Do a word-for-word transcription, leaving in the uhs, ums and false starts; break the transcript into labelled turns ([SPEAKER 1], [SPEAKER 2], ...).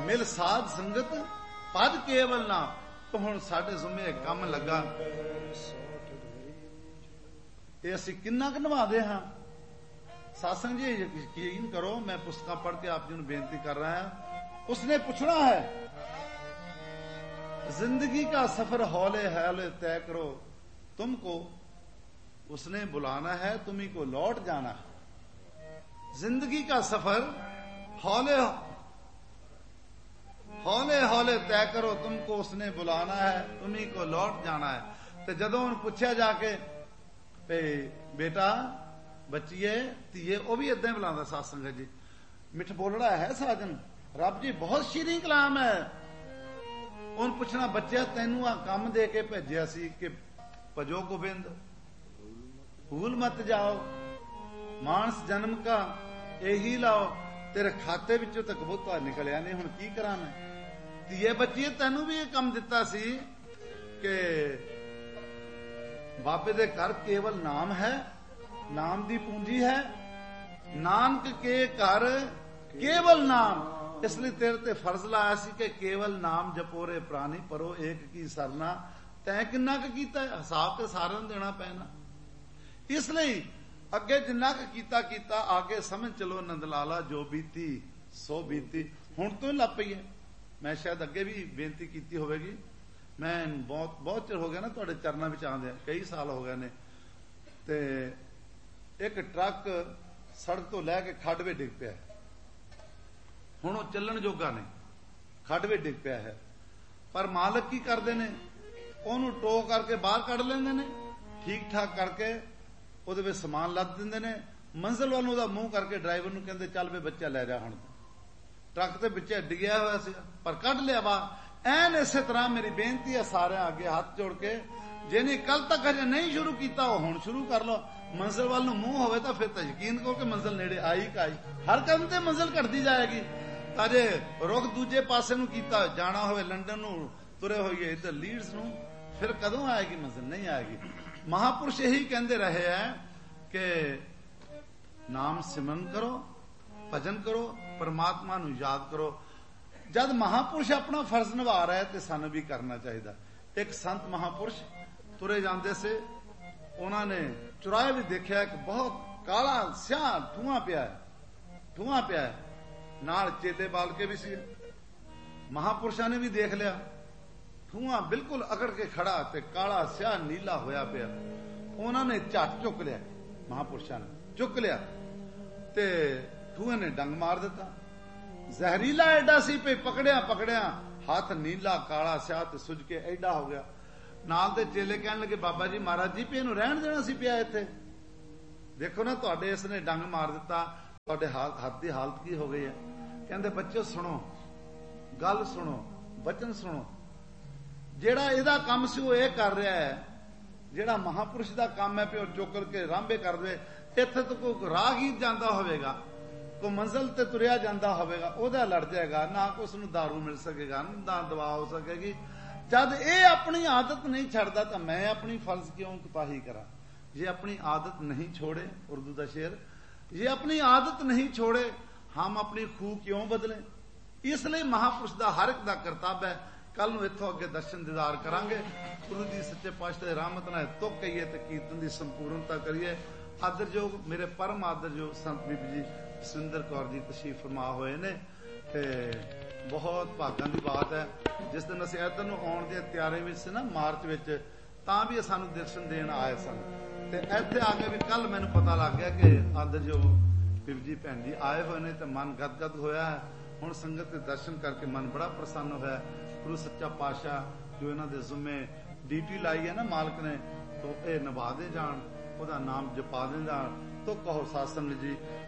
[SPEAKER 1] ਮਿਲ ਸਾਧ ਸੰਗਤ ਪਦ ਕੇਵਲ ਨਾ। तो हुण साडे जुम्मे काम लगा, ये असीं किन्ना क निभादे हां। सत्संग जी यकीन करो, मैं पुस्तकां पढ़ के आप जी नूं बेनती कर रहा हां। उसने पूछना है, जिंदगी का सफर हौले हौले तय करो तुमको, उसने बुलाना है तुम्ही को लौट जाना है। जिंदगी का सफर हौले हौले हौले तय करो तुमको, उसने बुलाना है तुम्ही को लौट जाना है। ते जदों उन्हें पूछया जाके पे बेटा बच्चीए धीए, वह भी इदा ही बुलांदा सत्संग जी, मिठ बोलड़ा है साजन, रब जी बहुत शीरी कलाम है। उन्हें पूछना बच्चा तैनू आ काम दे के भेजिया सी कि भजो गोबिंद भूल मत जाओ, मानस जन्म का यही लाओ, तेरे खाते विचों तो कबूतर निकलिया नहीं, हुण की करा मैं। धीए बच्चीए तैनू भी यह काम दिता सी कि बाबे दे घर केवल नाम है, नाम दी पूंजी है, नानक के घर केवल नाम, इसलिए तेरे ते फर्ज लाया सी कि केवल नाम जपोरे प्राणी परो एक की सरना। तैं किन्ना क कीता, हिसाब ते सारिआं नूं देना पैना। इसलिए अगे जिन्ना क कीता कीता, आगे समझ चलो नंदलाला जो बीती सो बीती। हुण तो लग पई है, मैं शायद अगे भी बेनती की होगी, मैं बहुत बहुत चिर हो गया ना तुहाडे चरनां विच आंदे, कई साल हो गए ने। ते एक ट्रक सड़क तो लैके खड्ड विच डिग पिया, हुण वो चलण जोगा नहीं, खड्ड विच डिग पिया है। पर मालक की करदे ने, उहनूं टो करके बाहर कढ लैंदे ने, ठीक ठाक करके ਉਹਦੇ ਵਿੱਚ ਸਮਾਨ ਲੱਦ ਦਿੰਦੇ ਨੇ, ਮੰਜ਼ਿਲ ਵੱਲ ਨੂੰ ਉਹਦਾ ਮੂੰਹ ਕਰਕੇ ਡਰਾਈਵਰ ਨੂੰ ਕਹਿੰਦੇ ਚੱਲ ਵੇ ਬੱਚਾ ਲੈ ਜਾ। ਹੁਣ ਟਰੱਕ ਦੇ ਵਿੱਚ ਡਿੱਗਿਆ ਹੋਇਆ ਸੀ ਪਰ ਕੱਢ ਲਿਆ ਵਾ। ਐਨ ਇਸੇ ਤਰ੍ਹਾਂ ਮੇਰੀ ਬੇਨਤੀ ਹੈ ਸਾਰਿਆਂ ਅੱਗੇ ਹੱਥ ਜੋੜ ਕੇ, ਜਿਹਨੇ ਕੱਲ ਤੱਕ ਹਜੇ ਨਹੀਂ ਸ਼ੁਰੂ ਕੀਤਾ ਉਹ ਹੁਣ ਸ਼ੁਰੂ ਕਰ ਲਓ। ਮੰਜ਼ਿਲ ਵੱਲ ਨੂੰ ਮੂੰਹ ਹੋਵੇ ਤਾਂ ਫਿਰ ਤਾਂ ਯਕੀਨ ਕਰੋ ਕਿ ਮੰਜ਼ਿਲ ਨੇੜੇ ਆਈ ਕਾਈ, ਹਰ ਕਦਮ ਤੇ ਮੰਜ਼ਿਲ ਘਟਦੀ ਜਾਏਗੀ। ਤਾਂ ਜੇ ਰੁਖ ਦੂਜੇ ਪਾਸੇ ਨੂੰ ਕੀਤਾ, ਜਾਣਾ ਹੋਵੇ ਲੰਡਨ ਨੂੰ ਤੁਰੇ ਹੋਈਏ ਇੱਧਰ ਲੀਡਸ ਨੂੰ, ਫਿਰ ਕਦੋਂ ਆਏਗੀ ਮੰਜ਼ਿਲ? ਨਹੀਂ ਆਏਗੀ। महापुरुष यही कहते रहे हैं कि नाम सिमरन करो, भजन करो, परमात्मा नू याद करो। जब महापुरुष अपना फर्ज निभा रहा है तो सानू भी करना चाहिए। एक संत महापुरुष तुरे जाते से, उन्होंने चुराए भी देखा कि बहुत काला स्याह धुआं पिया है, धुआं पिया है, नाल चेले बाल के भी सी। महापुरुषों ने भी देख लिया, धुआं बिल्कुल अकड़ के खड़ा ते काला स्याह नीला होया पिया। उन्होंने झट चुक लिया, महापुरुषों ने चुक लिया ते धुएं ने डंग मार दिता। जहरीला एडा सी पे पकड़िया पकड़िया हाथ नीला काला स्याह ते सुज के एडा हो गया। नाल दे चेले कहने लगे बाबा जी महाराज जी पे इहनूं रहण देना सी पिया इत्थे, देखो ना तुहाडे इसने डंग मार दिता, तुहाडे हाथ दी हालत की हो गई है। कहंदे बच्चो सुनो, गल सुनो, वचन सुनो, ਜਿਹੜਾ ਇਹਦਾ ਕੰਮ ਸੀ ਉਹ ਇਹ ਕਰ ਰਿਹਾ ਹੈ, ਜਿਹੜਾ ਮਹਾਪੁਰਸ਼ ਦਾ ਕੰਮ ਹੈ ਪਿਓ ਚੁੱਕ ਕੇ ਰਾਂਭੇ ਕਰ ਦੇ। ਇੱਥੇ ਤੋਂ ਕੋਈ ਰਾਹਗੀਰ ਜਾਂਦਾ ਹੋਵੇਗਾ, ਕੋਈ ਮੰਜ਼ਿਲ ਤੇ ਤੁਰਿਆ ਜਾਂਦਾ ਹੋਵੇਗਾ, ਉਹਦਾ ਲੜ ਜਾਏਗਾ, ਨਾ ਕੋਈ ਉਸ ਨੂੰ ਦਾਰੂ ਮਿਲ ਸਕੇਗਾ, ਨਾ ਦਵਾ ਹੋ ਸਕੇਗੀ। ਜਦ ਇਹ ਆਪਣੀ ਆਦਤ ਨਹੀਂ ਛੱਡਦਾ ਤਾਂ ਮੈਂ ਆਪਣੀ ਫਰਜ਼ ਕਿਉਂ ਕੁਤਾਹੀ ਕਰਾਂ? ਜੇ ਆਪਣੀ ਆਦਤ नहीं छोड़े, उर्दू का शेर, ये अपनी आदत नहीं छोड़े हम अपनी खूह क्यों बदलें? इसलिए महापुरुष का हर एक का कर्तव्य है। कल नूं इत्थों अगे दर्शन दीदार करांगे, गुरु जी सच्चे पातशाह रहमत नाल तुक कहिए ते कीर्तन की संपूर्णता करिए। आदरयोग मेरे परम आदरयोग संत बीबी जी सुंदर कौर जी तशरीफ फरमा हुए ने ते बहुत भागां दी बात है। जिस दिन असीं इधर नूं आउण दी तैयारी विच सी ना मार्च विच, तां भी सानूं दर्शन देण आए सन ते इत्थे आ के भी कल मैनूं पता लग गया कि आदरयोग बीबी जी भैन जी आए हुए ने ते मन गदगद होया है। हुण संगत के दर्शन करके मन बड़ा प्रसन्न होया। गुरु सच्चा पातशाह जो इन्हां दे जुम्मे ड्यूटी लाई है ना मालिक ने, तो ये निभा दे जान, ਉਹਦਾ नाम जपा दे जान। तो कहो सत्संग जी